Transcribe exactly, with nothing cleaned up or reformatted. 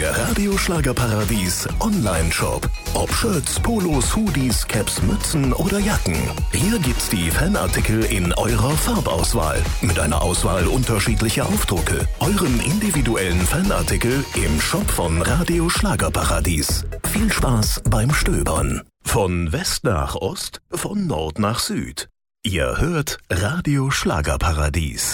Der Radio Schlagerparadies Online-Shop. Ob Shirts, Polos, Hoodies, Caps, Mützen oder Jacken. Hier gibt's die Fanartikel in eurer Farbauswahl. Mit einer Auswahl unterschiedlicher Aufdrucke. Euren individuellen Fanartikel im Shop von Radio Schlagerparadies. Viel Spaß beim Stöbern. Von West nach Ost, von Nord nach Süd. Ihr hört Radio Schlagerparadies.